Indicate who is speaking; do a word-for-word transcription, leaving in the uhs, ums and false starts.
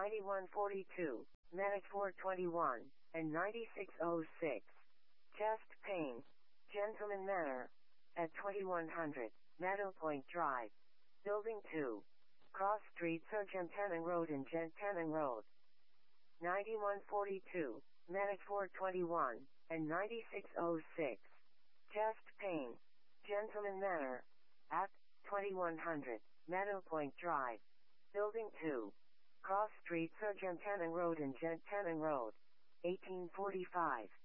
Speaker 1: ninety-one forty-two, Medic four twenty-one, and ninety-six oh six. Chest pain. Gentleman Manor. At twenty-one hundred, Meadow Point Drive. Building two. Cross Street Sergeant Road and Gentleman Road. ninety-one forty-two, Medic four twenty-one, and ninety-six oh six. Chest pain. Gentleman Manor. At twenty-one hundred, Meadow Point Drive. Building two. Cross Street Sergeant Road and Gentleman Road. eighteen forty-five.